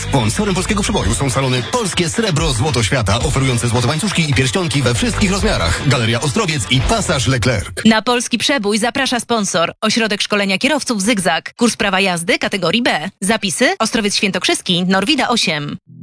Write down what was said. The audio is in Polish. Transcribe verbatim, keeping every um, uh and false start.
Sponsorem Polskiego Przeboju są salony Polskie Srebro Złoto Świata, oferujące złote łańcuszki i pierścionki we wszystkich rozmiarach. Galeria Ostrowiec i Pasaż Leclerc. Na Polski Przebój zaprasza sponsor. Ośrodek Szkolenia Kierowców Zygzak. Kurs prawa jazdy kategorii B. Zapisy Ostrowiec Świętokrzyski, Norwida osiem.